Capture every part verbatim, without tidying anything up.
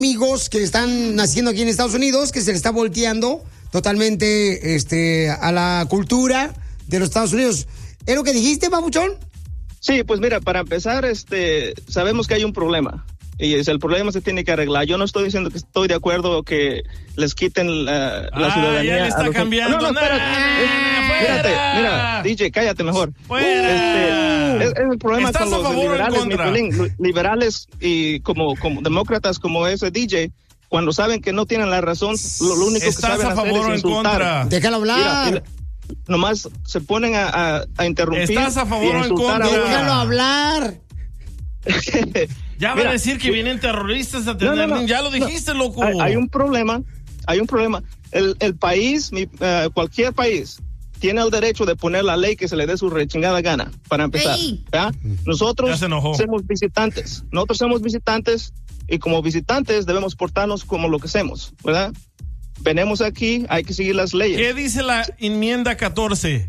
amigos que están naciendo aquí en Estados Unidos, que se le está volteando totalmente este, a la cultura de los Estados Unidos. ¿Es lo que dijiste, papuchón? Sí, pues mira, para empezar, este, sabemos que hay un problema. Y es, el problema se tiene que arreglar. Yo no estoy diciendo que estoy de acuerdo que les quiten la, la ah, ciudadanía. Ya le está a los... cambiando. No, no, espérate. Nah, Espérate, mira, D J, cállate mejor. Fuera. Este, es, es el problema ¿Estás con a los favor liberales, o en contra? Mipelín, liberales y como, como demócratas como ese D J, cuando saben que no tienen la razón, lo, lo único que saben ¿Estás a favor hacer es o en insultar. contra? Déjalo hablar. Mira, mira, nomás se ponen a, a, a interrumpir. ¿Estás a favor y o en insultar a contra? uno. Déjalo hablar. Ya va Mira, a decir que vienen terroristas a no, tener... no, no, ya lo dijiste, no. loco. Hay, hay un problema, hay un problema. El, el país, mi, uh, cualquier país, tiene el derecho de poner la ley que se le dé su rechingada gana, para empezar. Ey. ¿ya? Nosotros Ya se enojó. somos visitantes, nosotros somos visitantes y como visitantes debemos portarnos como lo que hacemos, ¿verdad? Venimos aquí, hay que seguir las leyes. ¿Qué dice la enmienda catorce?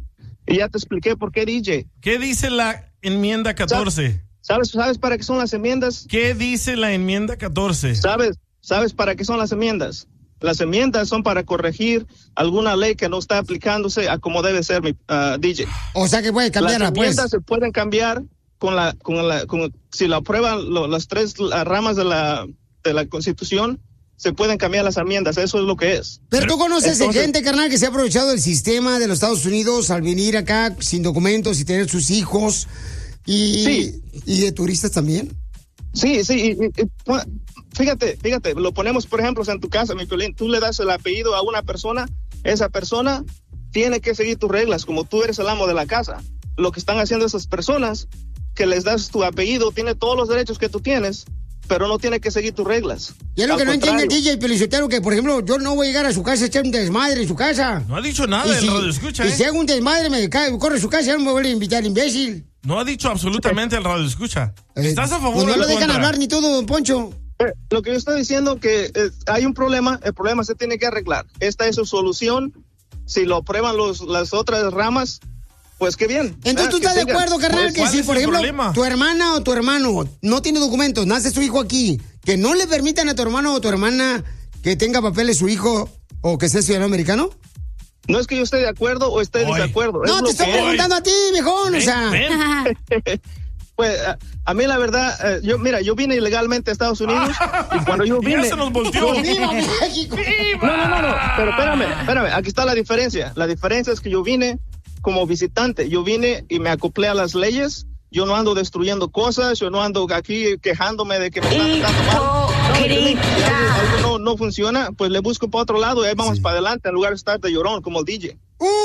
Y ya te expliqué por qué, D J. ¿Qué dice la enmienda catorce? ¿Sabes, sabes para qué son las enmiendas? ¿Qué dice la enmienda catorce? ¿Sabes, sabes para qué son las enmiendas? Las enmiendas son para corregir alguna ley que no está aplicándose a como debe ser, mi uh, D J. O sea que puede cambiarla, Las enmiendas pues. se pueden cambiar con la, con la, con, si lo aprueban lo, las tres las ramas de la, de la Constitución, se pueden cambiar las enmiendas, eso es lo que es. Pero tú conoces Entonces, de gente, carnal, que se ha aprovechado del sistema de los Estados Unidos al venir acá sin documentos y tener sus hijos y, Sí. y de turistas también. Sí, sí, y, y, y, fíjate, fíjate, lo ponemos por ejemplo en tu casa, mi Piolín, tú le das el apellido a una persona, esa persona tiene que seguir tus reglas, como tú eres el amo de la casa. Lo que están haciendo esas personas, que les das tu apellido, tiene todos los derechos que tú tienes, pero no tiene que seguir tus reglas. Y es lo Al que no entiende el contrario. D J Pelizotero, que por ejemplo, yo no voy a llegar a su casa a echar un desmadre en su casa. No ha dicho nada Y el si, radio escucha, y ¿eh? si hago un desmadre, me cae, corre a su casa, ya no me vuelve a invitar, imbécil. No ha dicho absolutamente el radio escucha. Eh, ¿Estás a favor pues o no en lo dejan contra? hablar ni todo, don Poncho. Eh, Lo que yo estoy diciendo que eh, hay un problema, el problema se tiene que arreglar. Esta es su solución. Si lo aprueban los, las otras ramas, pues qué bien. Entonces, ¿tú Ah, que estás de sigan. acuerdo, carnal, Pues, que ¿cuál si, es por el ejemplo, problema? tu hermana o tu hermano no tiene documentos, nace su hijo aquí, que no le permitan a tu hermano o tu hermana que tenga papeles su hijo o que sea ciudadano americano? No es que yo esté de acuerdo o esté de Oy. desacuerdo. es No, lo te estoy que es. preguntando a ti, viejón, o Ven, sea. ven. Pues a, a mí la verdad, eh, yo mira, yo vine ilegalmente a Estados Unidos y cuando yo Ya vine... se nos volteó. ¡Viva México! No, no, no, no, pero espérame, espérame, aquí está la diferencia. La diferencia es que yo vine como visitante, yo vine y me acoplé a las leyes, yo no ando destruyendo cosas, yo no ando aquí quejándome de que me están tratando mal. No, si algo, algo no, no funciona, pues le busco para otro lado y ahí vamos Sí. para adelante en lugar de estar de llorón como el D J.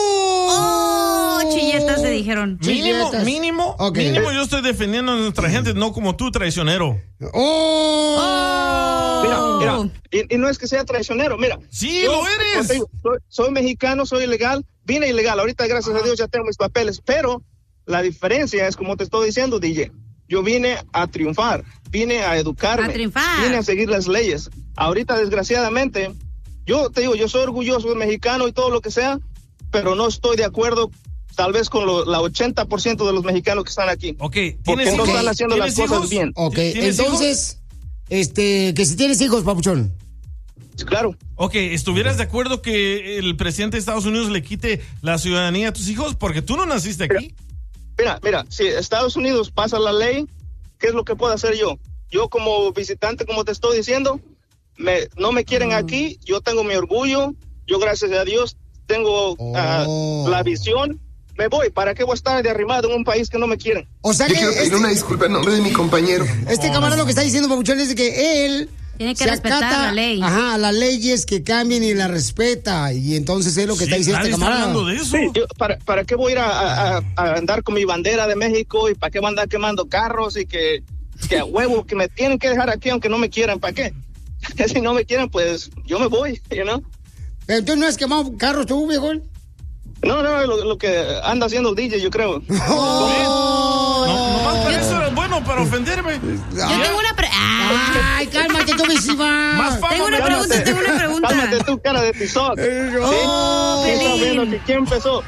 Oh, chilletas se dijeron. Mínimo, Chilletas. mínimo, Ok. mínimo yo estoy defendiendo a nuestra gente, no como tú, traicionero. ¡Oh! Mira, mira, y, y no es que sea traicionero, mira. Sí, yo, lo eres. como te digo, soy, soy mexicano, soy ilegal, vine ilegal, ahorita gracias a Dios ya tengo mis papeles, pero la diferencia es como te estoy diciendo, D J, yo vine a triunfar, vine a educarme, A triunfar. vine a seguir las leyes. Ahorita desgraciadamente, yo te digo, yo soy orgulloso de mexicano y todo lo que sea, pero no estoy de acuerdo tal vez con lo, la ochenta por ciento de los mexicanos que están aquí. Ok, Porque ¿tienes no hijos? están haciendo las ¿Tienes cosas hijos? bien. Ok, ¿Tienes entonces, este, que si tienes hijos, papuchón. Claro. Ok, ¿estuvieras de acuerdo que el presidente de Estados Unidos le quite la ciudadanía a tus hijos? Porque tú no naciste aquí. Mira, mira, si Estados Unidos pasa la ley, ¿qué es lo que puedo hacer yo? Yo como visitante, como te estoy diciendo, me, no me quieren aquí, yo tengo mi orgullo, yo gracias a Dios tengo Oh. uh, la visión, me voy, ¿para qué voy a estar de arrimado en un país que no me quieren? O sea Yo que quiero pedir este, una disculpa en nombre de mi compañero. este camarada lo que está diciendo, papuchón, es de que él Tiene que se respetar acata, la ley. Ajá, a las leyes que cambien y la respeta. Y entonces es lo que Sí, está diciendo nadie este está camarada. hablando de eso. Sí, yo, ¿para, ¿para qué voy a ir a, a- a andar con mi bandera de México y para qué voy a andar quemando carros y que, que a huevo, que me tienen que dejar aquí aunque no me quieran? ¿Para qué? Si no me quieren, pues yo me voy, you know? Pero entonces no has quemado carros tú, viejo. No, no, lo, lo que anda haciendo el D J, yo creo. Oh. No, nomás para eso era bueno, para ofenderme. Yo tengo una pre- ah, Ay, cálmate tú, Misiva. Más fama, tengo una me pregunta, das. tengo una pregunta. Cálmate tú, cara de tizoc. Eh, ¿Sí? oh. ¿Quién está Pelín. viendo que quién empezó?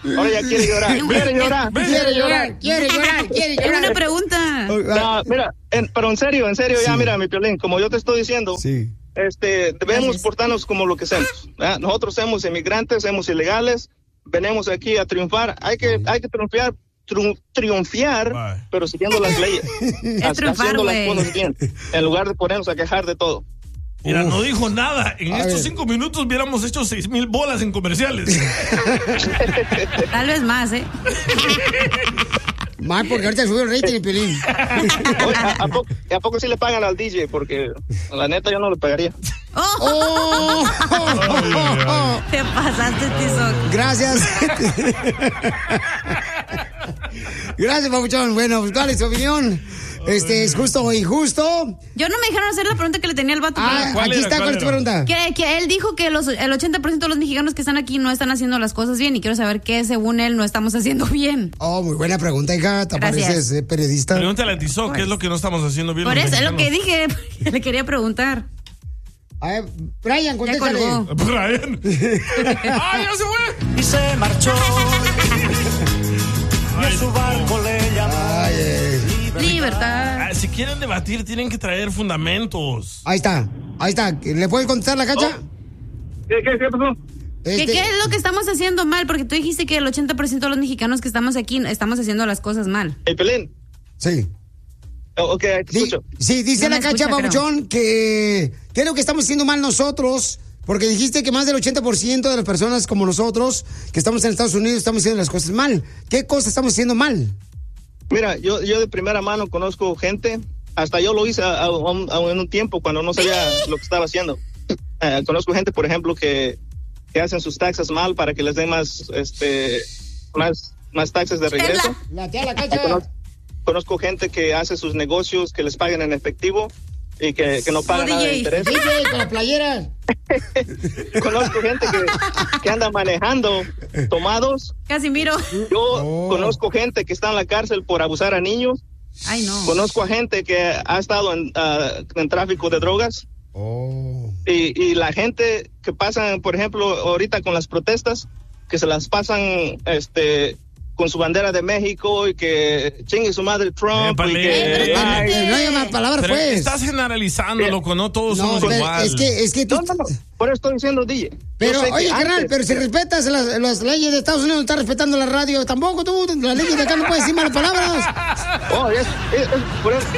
Ahora ya quiere llorar. Quiere llorar. Quiere llorar, quiere llorar, quiere Era llorar. una pregunta. No, mira, en- pero en serio, en serio, ya Sí. mira, mi Piolín, como yo te estoy diciendo, Sí. este, debemos Gracias. portarnos como lo que somos. ¿verdad? Nosotros somos inmigrantes, somos ilegales, venimos aquí a triunfar. Hay que, hay que triunfar, triun- triunfiar, Bye. pero siguiendo las leyes, ha- triunfar, haciendo las güey. cosas bien, en lugar de ponernos a quejar de todo. Mira, Uf. no dijo nada. En A estos ver. cinco minutos hubiéramos hecho seis mil bolas en comerciales. Tal vez más, ¿eh? Más porque ahorita subió el rating, el Piolín. Oye, ¿a, a poco, ¿A poco sí le pagan al D J? Porque la neta yo no le pagaría. ¡Oh! ¡Oh! Te pasaste, Tizoc. Gracias. Gracias, papuchón. Bueno, pues, ¿cuál es tu opinión? Este, ¿es justo o injusto? Yo no me dejaron hacer la pregunta que le tenía al vato. Ah, ¿Cuál aquí era? está, ¿cuál ¿Cuál es tu era? pregunta? Que, que él dijo que los, el ochenta por ciento de los mexicanos que están aquí no están haciendo las cosas bien y quiero saber qué, según él, no estamos haciendo bien. Oh, muy buena pregunta, hija. ¿Te Gracias. pareces eh, periodista? Pregúntale a Tizoc qué es lo que no estamos haciendo bien. Por los eso es lo que mexicanos. dije, porque le quería preguntar. A ver, Brian, Ya contéstale. colgó. Brian. ¡Ay, ya se fue! Y se marchó. Y a su barco le llamó. Ay, eh. Libertad. Ah, si quieren debatir, tienen que traer fundamentos. Ahí está, ahí está. ¿Le puedes contestar la cacha? ¿Qué, qué, qué pasó? ¿Qué, Este, ¿Qué es lo que estamos haciendo mal? Porque tú dijiste que el ochenta por ciento de los mexicanos que estamos aquí estamos haciendo las cosas mal. Hey, Pelín. Sí. Oh, ok, te Di- escucho. sí, dice No la me cacha, escucha, papuchón, que ¿qué es lo que estamos haciendo mal nosotros? Porque dijiste que más del ochenta por ciento de las personas como nosotros, que estamos en Estados Unidos, estamos haciendo las cosas mal. ¿Qué cosas estamos haciendo mal? Mira, yo, yo de primera mano conozco gente, hasta yo lo hice a- a- a un- a- en un tiempo cuando no sabía lo que estaba haciendo. Eh, conozco gente, por ejemplo, que, que hacen sus taxas mal para que les den más, este, más, más taxas de regreso. La tía, la Y cacha. Conozco, conozco gente que hace sus negocios, que les paguen en efectivo y que, que no pagan Oh, nada de D J. interés. D J, con las playeras. Conozco gente que, que anda manejando tomados. Casimiro. Yo Oh. conozco gente que está en la cárcel por abusar a niños. Ay, no. Conozco a gente que ha estado en, ah, en tráfico de drogas. Oh. Y, y la gente que pasan, por ejemplo, ahorita con las protestas, que se las pasan este con su bandera de México y que chingue su madre Trump. Épale. Y que, Eh, pero ay, Eh, no hay más palabras, Pero pues. estás generalizando, loco, no todos No, somos pero igual. es que, es que tú... no, no, no, por eso estoy diciendo, D J. Yo Pero, sé que oye, carnal, antes- pero si respetas las, las leyes de Estados Unidos, no estás respetando la radio tampoco, tú, las leyes de acá no puedes decir malas palabras. Oh, es- es- es por eso-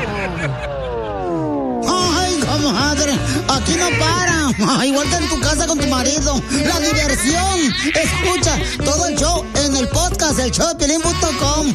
Ay, comadre, aquí no para. Igual que en tu casa con tu marido. La diversión. Escucha todo el show en el podcast, el show de Piolín punto com.